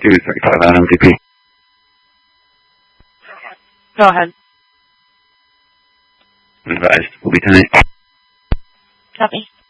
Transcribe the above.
235 on MTP. Go ahead. Advised. Will be 10-8. Copy.